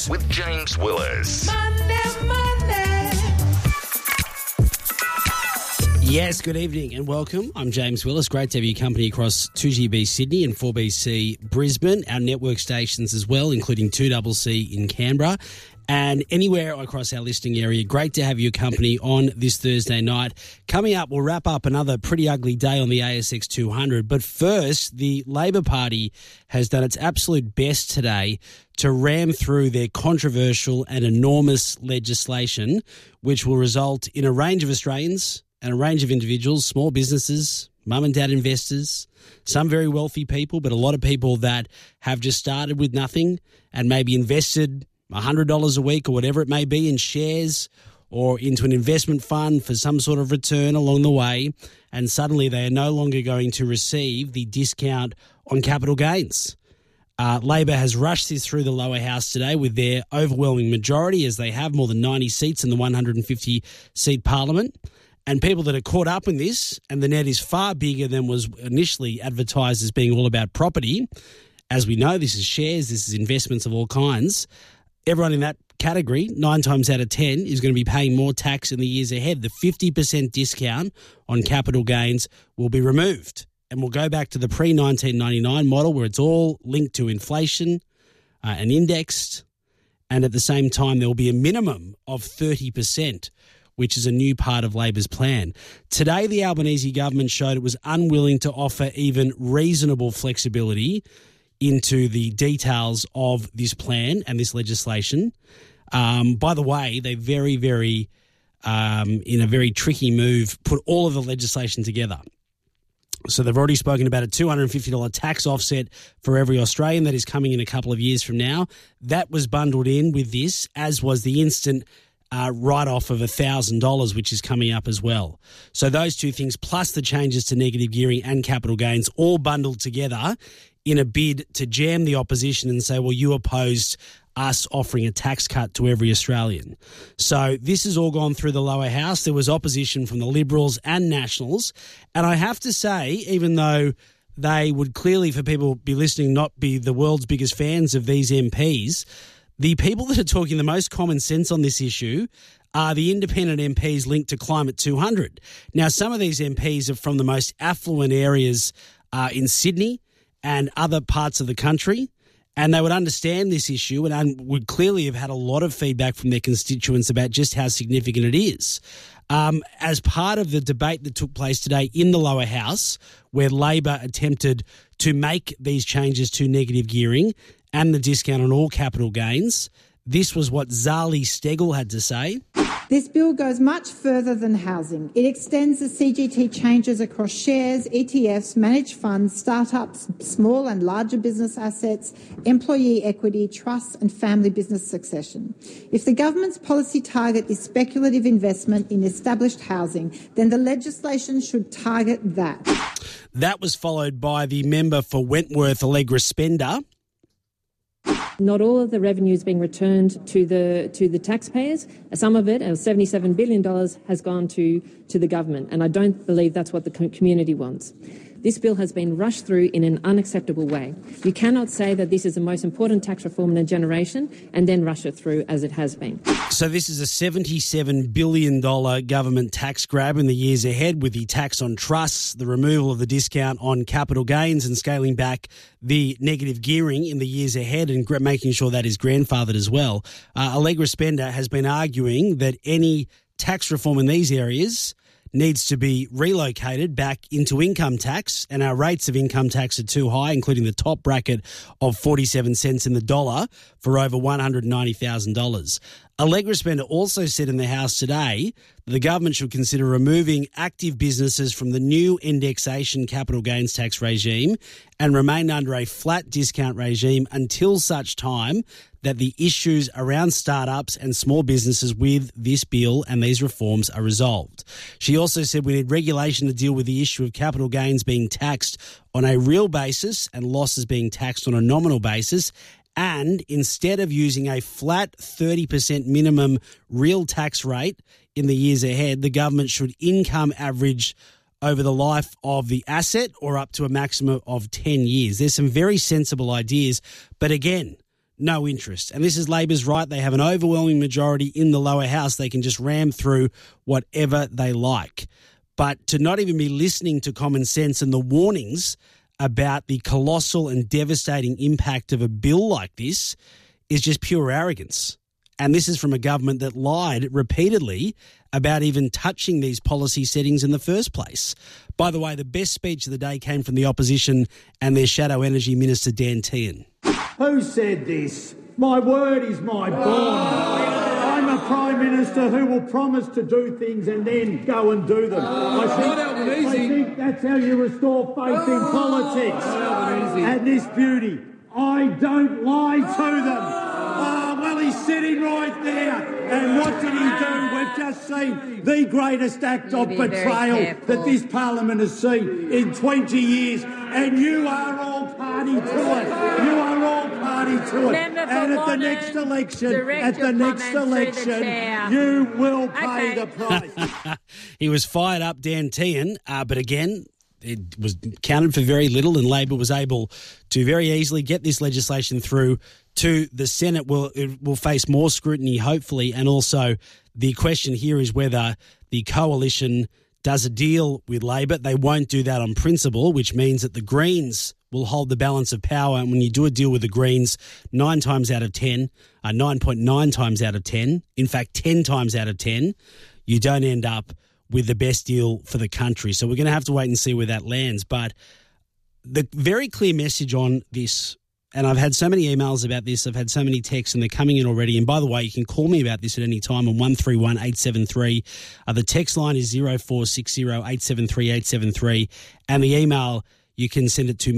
Mornings with James Willis. Yes, good evening and welcome. I'm James Willis. Great to have your company across 2GB Sydney and 4BC Brisbane, our network stations as well, including 2CC in Canberra, and anywhere across our listening area. Great to have your company on this Thursday night. Coming up, we'll wrap up another pretty ugly day on the ASX 200. But first, the Labor Party has done its absolute best today to ram through their controversial and enormous legislation, which will result in a range of Australians and a range of individuals, small businesses, mum and dad investors, some very wealthy people, but a lot of people that have just started with nothing and maybe invested $100 a week or whatever it may be in shares or into an investment fund for some sort of return along the way, and suddenly they are no longer going to receive the discount on capital gains. Labor has rushed this through the lower house today with their overwhelming majority, as they have more than 90 seats in the 150-seat parliament. And people that are caught up in this, and the net is far bigger than was initially advertised as being all about property. As we know, this is shares, this is investments of all kinds. Everyone in that category, 9 times out of 10, is going to be paying more tax in the years ahead. The 50% discount on capital gains will be removed, and we'll go back to the pre-1999 model where it's all linked to inflation and indexed, and at the same time there will be a minimum of 30%, which is a new part of Labor's plan. Today, the Albanese government showed it was unwilling to offer even reasonable flexibility into the details of this plan and this legislation. By the way, they in a very tricky move, put all of the legislation together. So they've already spoken about a $250 tax offset for every Australian that is coming in a couple of years from now. That was bundled in with this, as was the instant write-off of $1,000, which is coming up as well. So those two things, plus the changes to negative gearing and capital gains, all bundled together in a bid to jam the opposition and say, well, you opposed us offering a tax cut to every Australian. So this has all gone through the lower house. There was opposition from the Liberals and Nationals. And I have to say, even though they would clearly, for people be listening, not be the world's biggest fans of these MPs, the people that are talking the most common sense on this issue are the independent MPs linked to Climate 200. Now, some of these MPs are from the most affluent areas in Sydney and other parts of the country, and they would understand this issue and would clearly have had a lot of feedback from their constituents about just how significant it is. As part of the debate that took place today in the lower house, where Labor attempted to make these changes to negative gearing and the discount on all capital gains, this was what Zali Steggall had to say. This bill goes much further than housing. It extends the CGT changes across shares, ETFs, managed funds, startups, small and larger business assets, employee equity, trusts and family business succession. If the government's policy target is speculative investment in established housing, then the legislation should target that. That was followed by the member for Wentworth, Allegra Spender. Not all of the revenue is being returned to the taxpayers. Some of it, $77 billion, has gone to the government, and I don't believe that's what the community wants. This bill has been rushed through in an unacceptable way. You cannot say that this is the most important tax reform in a generation and then rush it through as it has been. So this is a $77 billion government tax grab in the years ahead, with the tax on trusts, the removal of the discount on capital gains and scaling back the negative gearing in the years ahead and making sure that is grandfathered as well. Allegra Spender has been arguing that any tax reform in these areas needs to be relocated back into income tax, and our rates of income tax are too high, including the top bracket of 47 cents in the dollar for over $190,000. Allegra Spender also said in the House today that the government should consider removing active businesses from the new indexation capital gains tax regime and remain under a flat discount regime until such time that the issues around startups and small businesses with this bill and these reforms are resolved. She also said we need regulation to deal with the issue of capital gains being taxed on a real basis and losses being taxed on a nominal basis. And instead of using a flat 30% minimum real tax rate in the years ahead, the government should income average over the life of the asset or up to a maximum of 10 years. There's some very sensible ideas, but again, no interest. And this is Labor's right. They have an overwhelming majority in the lower house. They can just ram through whatever they like. But to not even be listening to common sense and the warnings about the colossal and devastating impact of a bill like this is just pure arrogance. And this is from a government that lied repeatedly about even touching these policy settings in the first place. By the way, the best speech of the day came from the opposition and their shadow energy minister, Dan Tehan. Who said this? My word is my bond. I'm a Prime Minister who will promise to do things and then go and do them. I think that's how you restore faith in politics. And this beauty. I don't lie to them. Well, he's sitting right there. And what did he do? We've just seen the greatest act of betrayal that this parliament has seen in 20 years. And you are all party to it. You are all party to it. And at the next election, you will pay the price. He was fired up, Dan Tehan, but again, it was counted for very little, and Labor was able to very easily get this legislation through to the Senate. It will face more scrutiny, hopefully, and also the question here is whether the coalition does a deal with Labor. They won't do that on principle, which means that the Greens will hold the balance of power. And when you do a deal with the Greens, 9.9 times out of 10, in fact, 10 times out of 10, you don't end up with the best deal for the country. So we're going to have to wait and see where that lands. But the very clear message on this, and I've had so many emails about this, I've had so many texts, and they're coming in already. And by the way, you can call me about this at any time on 131 873. The text line is 0460 873 873. And the email, you can send it to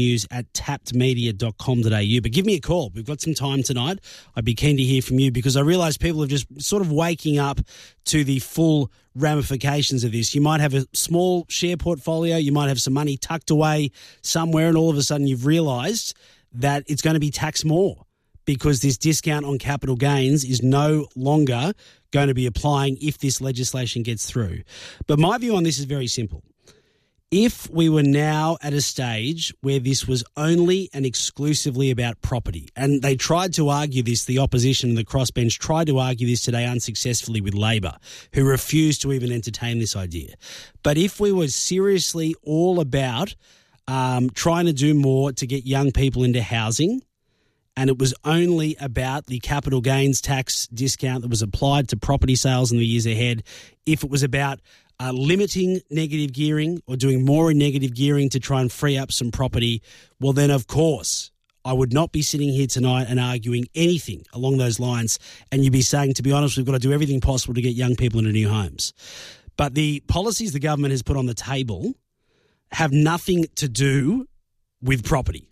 moneynews@tappedmedia.com.au. But give me a call. We've got some time tonight. I'd be keen to hear from you because I realise people are just sort of waking up to the full ramifications of this. You might have a small share portfolio. You might have some money tucked away somewhere, and all of a sudden you've realised that it's going to be taxed more because this discount on capital gains is no longer going to be applying if this legislation gets through. But my view on this is very simple. If we were now at a stage where this was only and exclusively about property, and they tried to argue this, the opposition and the crossbench tried to argue this today unsuccessfully with Labor, who refused to even entertain this idea. But if we were seriously all about trying to do more to get young people into housing, and it was only about the capital gains tax discount that was applied to property sales in the years ahead, if it was about limiting negative gearing or doing more in negative gearing to try and free up some property, well then, of course, I would not be sitting here tonight and arguing anything along those lines, and you'd be saying, to be honest, we've got to do everything possible to get young people into new homes. But the policies the government has put on the table have nothing to do with property.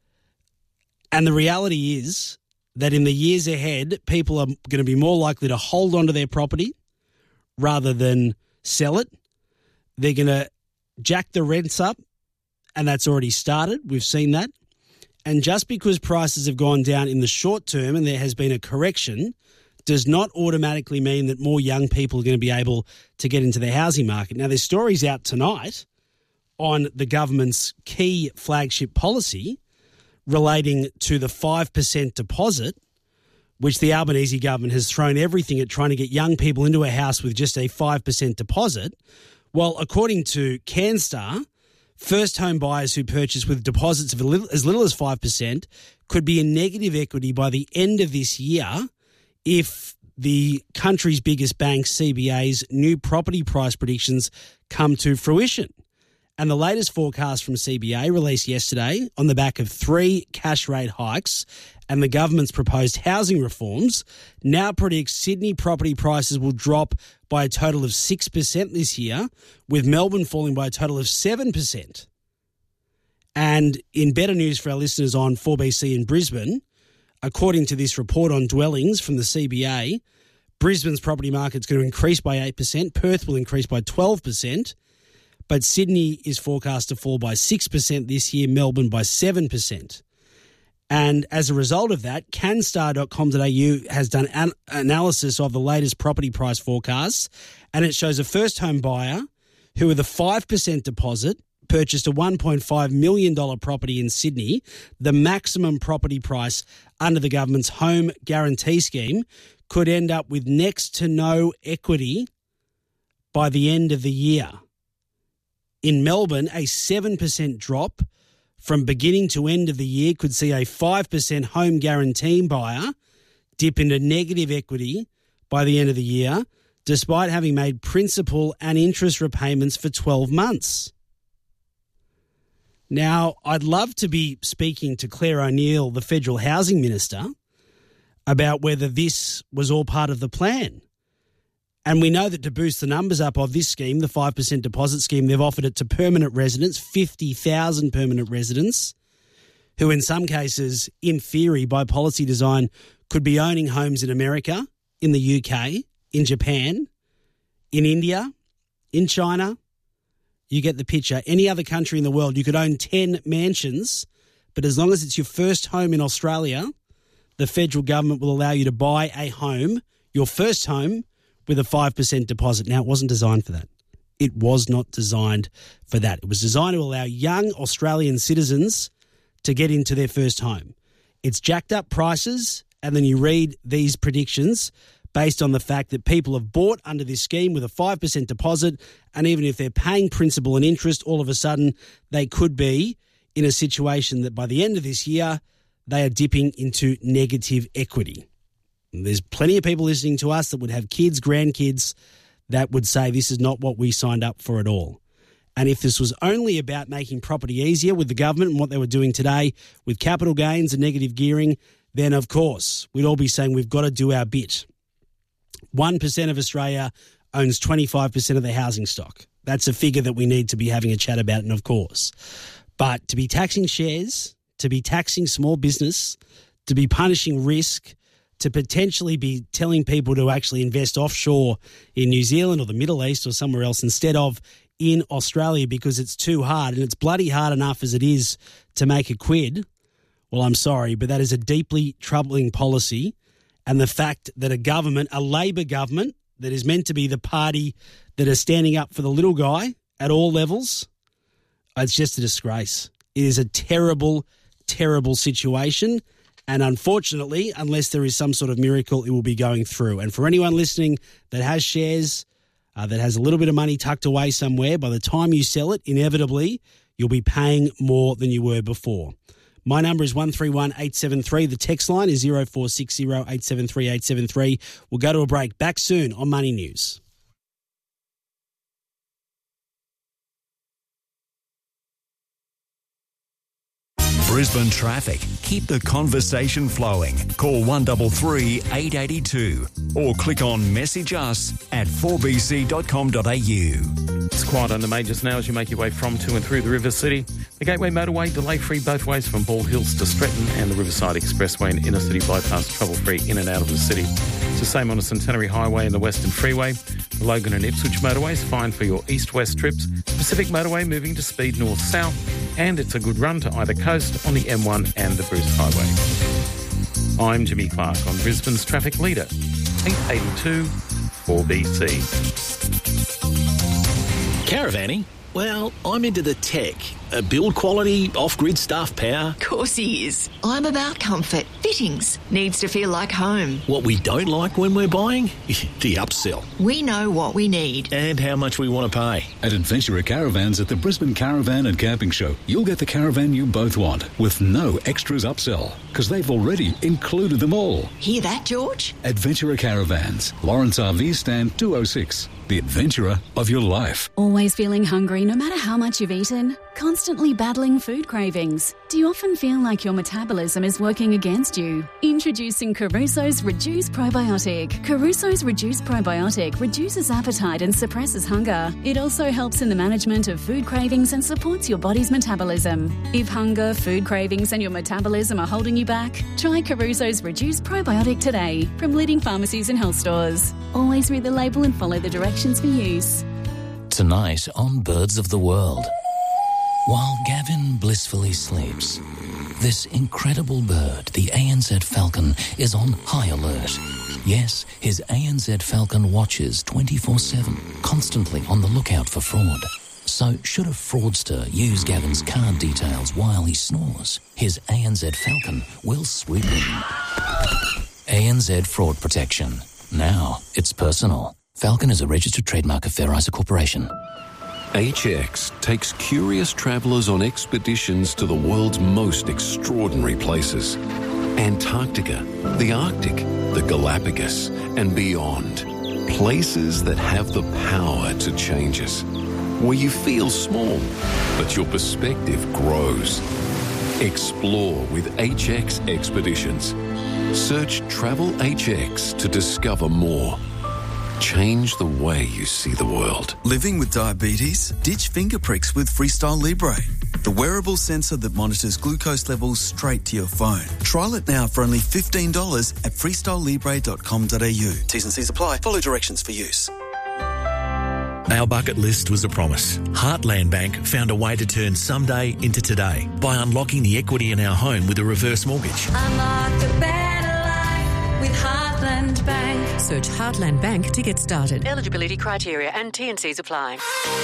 And the reality is that in the years ahead, people are going to be more likely to hold on to their property rather than sell it. They're going to jack the rents up, and that's already started. We've seen that. And just because prices have gone down in the short term and there has been a correction does not automatically mean that more young people are going to be able to get into the housing market. Now, there's stories out tonight on the government's key flagship policy relating to the 5% deposit, which the Albanese government has thrown everything at trying to get young people into a house with just a 5% deposit. Well, according to CanStar, first home buyers who purchase with deposits of as little as 5% could be in negative equity by the end of this year if the country's biggest bank, CBA's new property price predictions come to fruition. And the latest forecast from CBA released yesterday on the back of 3 cash rate hikes and the government's proposed housing reforms now predicts Sydney property prices will drop by a total of 6% this year, with Melbourne falling by a total of 7%. And in better news for our listeners on 4BC in Brisbane, according to this report on dwellings from the CBA, Brisbane's property market's going to increase by 8%, Perth will increase by 12%, but Sydney is forecast to fall by 6% this year, Melbourne by 7%. And as a result of that, canstar.com.au has done an analysis of the latest property price forecasts, and it shows a first home buyer who with a 5% deposit purchased a $1.5 million property in Sydney, the maximum property price under the government's home guarantee scheme could end up with next to no equity by the end of the year. In Melbourne, a 7% drop from beginning to end of the year could see a 5% home guarantee buyer dip into negative equity by the end of the year, despite having made principal and interest repayments for 12 months. Now, I'd love to be speaking to Claire O'Neill, the Federal Housing Minister, about whether this was all part of the plan. And we know that to boost the numbers up of this scheme, the 5% deposit scheme, they've offered it to permanent residents, 50,000 permanent residents, who in some cases, in theory, by policy design, could be owning homes in America, in the UK, in Japan, in India, in China. You get the picture. Any other country in the world, you could own 10 mansions, but as long as it's your first home in Australia, the federal government will allow you to buy a home, your first home, with a 5% deposit. Now, it wasn't designed for that. It was not designed for that. It was designed to allow young Australian citizens to get into their first home. It's jacked up prices, and then you read these predictions based on the fact that people have bought under this scheme with a 5% deposit, and even if they're paying principal and interest, all of a sudden they could be in a situation that by the end of this year, they are dipping into negative equity. And there's plenty of people listening to us that would have kids, grandkids, that would say this is not what we signed up for at all. And if this was only about making property easier with the government and what they were doing today with capital gains and negative gearing, then of course we'd all be saying we've got to do our bit. 1% of Australia owns 25% of the housing stock. That's a figure that we need to be having a chat about, and of course. But to be taxing shares, to be taxing small business, to be punishing risk, to potentially be telling people to actually invest offshore in New Zealand or the Middle East or somewhere else instead of in Australia because it's too hard, and it's bloody hard enough as it is to make a quid, well, I'm sorry, but that is a deeply troubling policy. And the fact that a government, a Labor government, that is meant to be the party that is standing up for the little guy at all levels, it's just a disgrace. It is a terrible, terrible situation. And unfortunately, unless there is some sort of miracle, it will be going through. And for anyone listening that has shares, that has a little bit of money tucked away somewhere, by the time you sell it, inevitably, you'll be paying more than you were before. My number is 131873. The text line is 0460 873 873. We'll go to a break. Back soon on Money News. Brisbane traffic. Keep the conversation flowing. Call 133 882 or click on message us at 4bc.com.au. It's quiet on the majors now as you make your way from, to and through the River City. The Gateway Motorway delay-free both ways from Bald Hills to Stretton, and the Riverside Expressway and Inner City Bypass travel-free in and out of the city. It's the same on the Centenary Highway and the Western Freeway. The Logan and Ipswich Motorways fine for your east-west trips. Pacific Motorway moving to speed north-south, and it's a good run to either coast on the M1 and the Bruce Highway. I'm Jimmy Clark on Brisbane's traffic leader, 882 4BC. Caravanning? Well, I'm into the tech. Build quality, off-grid stuff, power. Of course he is. I'm about comfort. Fittings. Needs to feel like home. What we don't like when we're buying? The upsell. We know what we need. And how much we want to pay. At Adventurer Caravans at the Brisbane Caravan and Camping Show, you'll get the caravan you both want with no extras upsell, because they've already included them all. Hear that, George? Adventurer Caravans, Lawrence RV Stand 206. The adventurer of your life. Always feeling hungry no matter how much you've eaten? Constantly battling food cravings? Do you often feel like your metabolism is working against you? Introducing Caruso's Reduce Probiotic. Caruso's Reduce Probiotic reduces appetite and suppresses hunger. It also helps in the management of food cravings and supports your body's metabolism. If hunger, food cravings and your metabolism are holding you back, try Caruso's Reduce Probiotic today from leading pharmacies and health stores. Always read the label and follow the directions for use. Tonight on Birds of the World. While Gavin blissfully sleeps, this incredible bird, the ANZ falcon, is on high alert. Yes, his ANZ falcon watches 24/7, constantly on the lookout for fraud. So should a fraudster use Gavin's card details while he snores, his ANZ Falcon will swoop in. ANZ Fraud Protection. Now it's personal. Falcon is a registered trademark of Fair Isa Corporation. HX takes curious travellers on expeditions to the world's most extraordinary places. Antarctica, the Arctic, the Galapagos, and beyond. Places that have the power to change us. Where you feel small, but your perspective grows. Explore with HX Expeditions. Search Travel HX to discover more. Change the way you see the world. Living with diabetes? Ditch finger pricks with Freestyle Libre, the wearable sensor that monitors glucose levels straight to your phone. Trial it now for only $15 at freestylelibre.com.au. T's and C's apply. Follow directions for use. Our bucket list was a promise. Heartland Bank found a way to turn someday into today by unlocking the equity in our home with a reverse mortgage. Unlock the better life with Heartland Bank. Search Heartland Bank to get started. Eligibility criteria and T&Cs apply.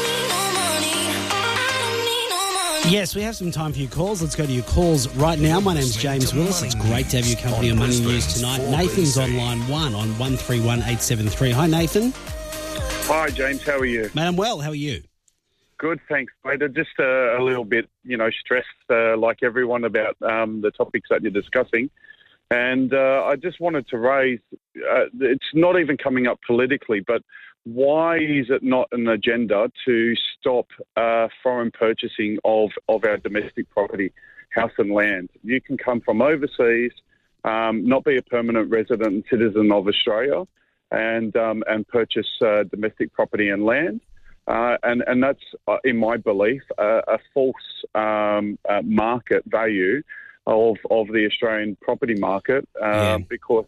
Yes, we have some time for your calls. Let's go to your calls right now. My name's James Willis. It's great to have your company on Money News tonight. Nathan's on line 1 on 131873. Hi, Nathan. Hi, James. How are you? Mate, I'm well. How are you? Good, thanks, mate. Just a little bit, stressed like everyone about the topics that you're discussing. And I just wanted to raise, it's not even coming up politically, but why is it not an agenda to stop foreign purchasing of our domestic property, house and land? You can come from overseas, not be a permanent resident and citizen of Australia, and purchase domestic property and land. And that's, in my belief, a false market value of the Australian property market because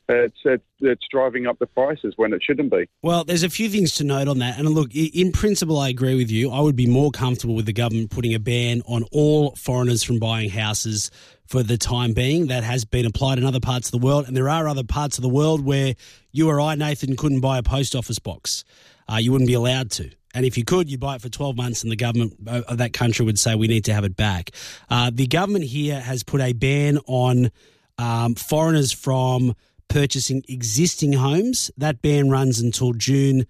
it's driving up the prices when it shouldn't be. Well, there's a few things to note on that. And look, in principle, I agree with you. I would be more comfortable with the government putting a ban on all foreigners from buying houses for the time being. That has been applied in other parts of the world. And there are other parts of the world where you or I, Nathan, couldn't buy a post office box. You wouldn't be allowed to. And if you could, you'd buy it for 12 months and the government of that country would say, we need to have it back. The government here has put a ban on foreigners from purchasing existing homes. That ban runs until June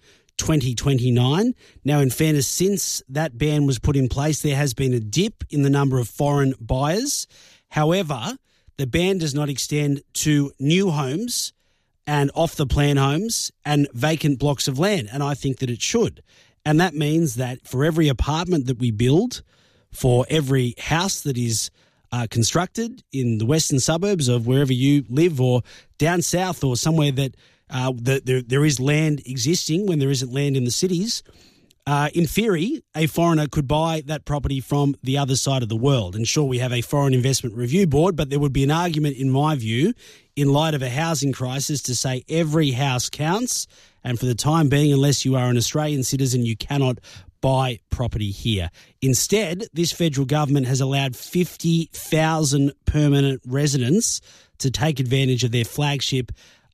2029. Now, in fairness, since that ban was put in place, there has been a dip in the number of foreign buyers. However, the ban does not extend to new homes and off-the-plan homes and vacant blocks of land, and I think that it should. And that means that for every apartment that we build, for every house that is constructed in the western suburbs of wherever you live or down south or somewhere that there is land existing when there isn't land in the cities, in theory, a foreigner could buy that property from the other side of the world. And sure, we have a Foreign Investment Review Board, but there would be an argument, in my view, in light of a housing crisis, to say every house counts. And for the time being, unless you are an Australian citizen, you cannot buy property here. Instead, this federal government has allowed 50,000 permanent residents to take advantage of their flagship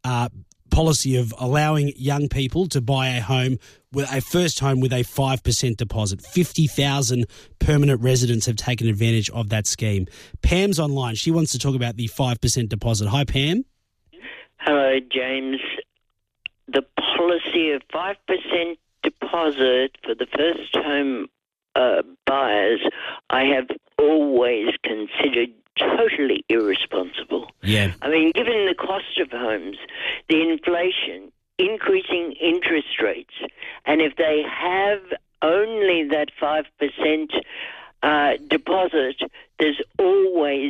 policy of allowing young people to buy a home, with a first home with a 5% deposit. 50,000 permanent residents have taken advantage of that scheme. Pam's online. She wants to talk about the 5% deposit. Hi, Pam. Hello, James. The policy of 5% deposit for the first home buyers, I have always considered totally irresponsible. Yeah. I mean, given the cost of homes, the inflation, increasing interest rates, and if they have only that 5% deposit, there's always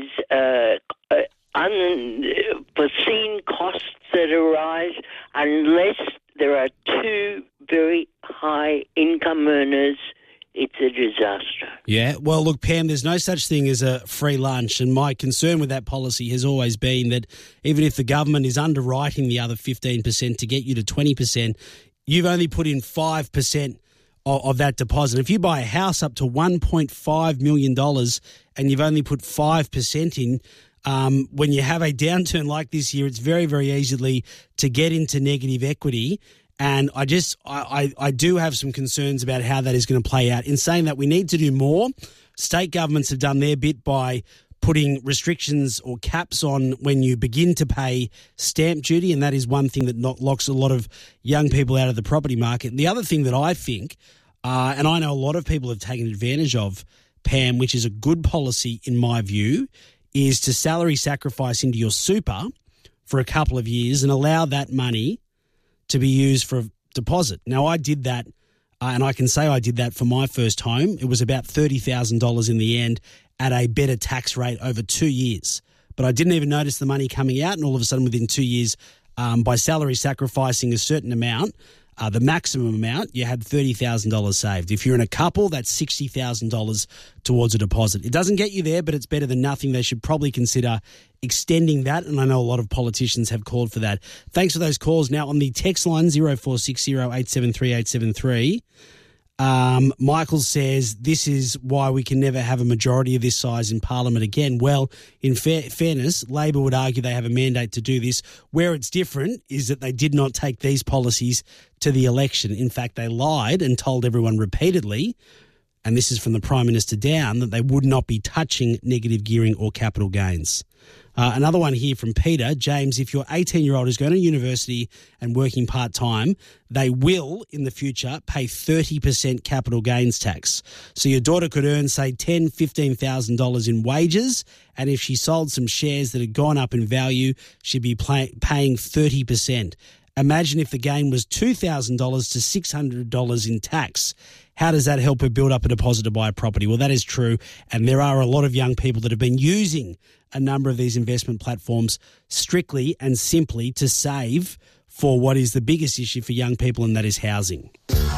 unforeseen costs that arise unless there are two very high income earners. It's a disaster. Yeah, well, look, Pam, there's no such thing as a free lunch, and my concern with that policy has always been that even if the government is underwriting the other 15% to get you to 20%, you've only put in 5% of that deposit. If you buy a house up to $1.5 million and you've only put 5% in, when you have a downturn like this year, it's very, very easily to get into negative equity And I do have some concerns about how that is going to play out. In saying that, we need to do more. State governments have done their bit by putting restrictions or caps on when you begin to pay stamp duty, and that is one thing that locks a lot of young people out of the property market. And the other thing that I think, and I know a lot of people have taken advantage of, Pam, which is a good policy in my view, is to salary sacrifice into your super for a couple of years and allow that money to be used for a deposit. Now, I did that, and I can say I did that for my first home. It was about $30,000 in the end at a better tax rate over 2 years. But I didn't even notice the money coming out, and all of a sudden within 2 years, by salary sacrificing a certain amount, the maximum amount, you had $30,000 saved. If you're in a couple, that's $60,000 towards a deposit. It doesn't get you there, but it's better than nothing. They should probably consider extending that, and I know a lot of politicians have called for that. Thanks for those calls. Now, on the text line, 0460 873 873, Michael says this is why we can never have a majority of this size in Parliament again. Well, in fairness, Labor would argue they have a mandate to do this. Where it's different is that they did not take these policies to the election. In fact, they lied and told everyone repeatedly, and this is from the Prime Minister down, that they would not be touching negative gearing or capital gains. Another one here from Peter. James, if your 18-year-old is going to university and working part-time, they will, in the future, pay 30% capital gains tax. So your daughter could earn, say, $10,000, $15,000 in wages, and if she sold some shares that had gone up in value, she'd be paying 30%. Imagine if the gain was $2,000 to $600 in tax. How does that help her build up a deposit to buy a property? Well, that is true, and there are a lot of young people that have been using a number of these investment platforms strictly and simply to save for what is the biggest issue for young people, and that is housing.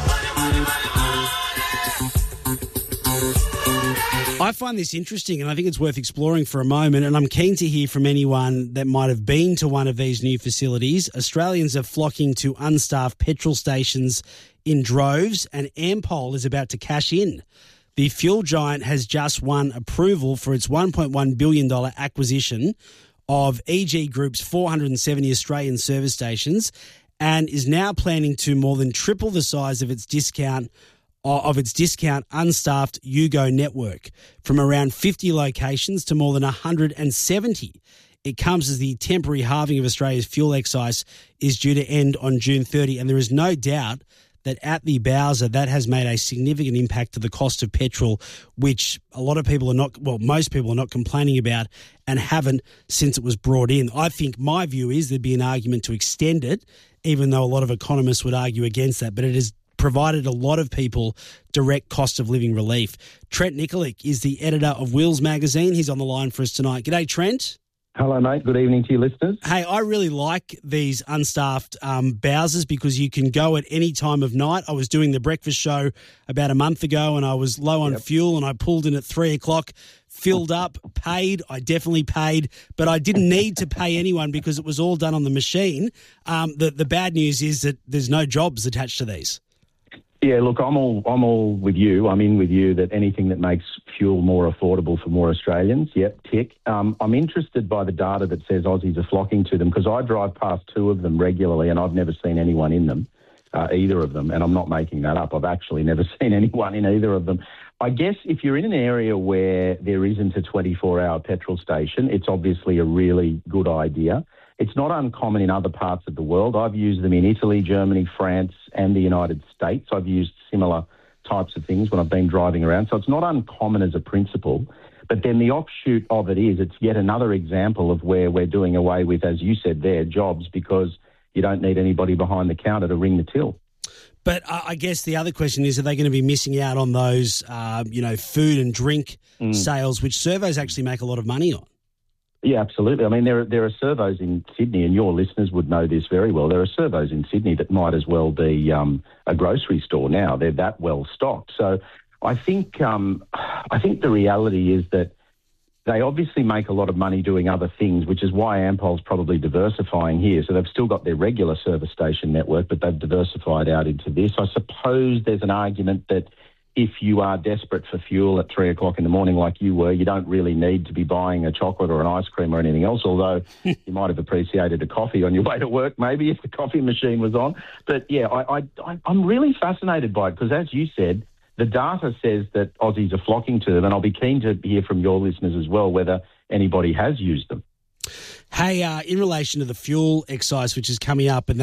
I find this interesting, and I think it's worth exploring for a moment, and I'm keen to hear from anyone that might have been to one of these new facilities. Australians are flocking to unstaffed petrol stations in droves, and Ampol is about to cash in. The fuel giant has just won approval for its $1.1 billion acquisition of EG Group's 470 Australian service stations and is now planning to more than triple the size of its discount unstaffed Yugo network from around 50 locations to more than 170. It comes as the temporary halving of Australia's fuel excise is due to end on June 30, and there is no doubt that at the Bowser, that has made a significant impact to the cost of petrol, which a lot of people are not, well, most people are not complaining about and haven't since it was brought in. I think my view is there'd be an argument to extend it, even though a lot of economists would argue against that, but it has provided a lot of people direct cost of living relief. Trent Nikolic is the editor of Wheels magazine. He's on the line for us tonight. G'day, Trent. Hello, mate. Good evening to your listeners. Hey, I really like these unstaffed Bowsers because you can go at any time of night. I was doing the breakfast show about a month ago and I was low on fuel and I pulled in at 3 o'clock, filled up, paid. I definitely paid, but I didn't need to pay anyone because it was all done on the machine. The bad news is that there's no jobs attached to these. Yeah, look, I'm all with you. I'm in with you that anything that makes fuel more affordable for more Australians, yep, tick. I'm interested by the data that says Aussies are flocking to them because I drive past two of them regularly and I've never seen anyone in them, either of them, and I'm not making that up. I've actually never seen anyone in either of them. I guess if you're in an area where there isn't a 24-hour petrol station, it's obviously a really good idea. It's not uncommon in other parts of the world. I've used them in Italy, Germany, France, and the United States. I've used similar types of things when I've been driving around. So it's not uncommon as a principle. But then the offshoot of it is it's yet another example of where we're doing away with, as you said there, jobs because you don't need anybody behind the counter to ring the till. But I guess the other question is, are they going to be missing out on those, food and drink sales, which servos actually make a lot of money on? Yeah, absolutely. I mean, there are servos in Sydney, and your listeners would know this very well. There are servos in Sydney that might as well be a grocery store now. They're that well stocked. So I think the reality is that they obviously make a lot of money doing other things, which is why Ampol's probably diversifying here. So they've still got their regular service station network, but they've diversified out into this. I suppose there's an argument that if you are desperate for fuel at 3 o'clock in the morning like you were, you don't really need to be buying a chocolate or an ice cream or anything else, although you might have appreciated a coffee on your way to work maybe if the coffee machine was on. But, yeah, I'm really fascinated by it because, as you said, the data says that Aussies are flocking to them, and I'll be keen to hear from your listeners as well whether anybody has used them. Hey, in relation to the fuel excise, which is coming up, and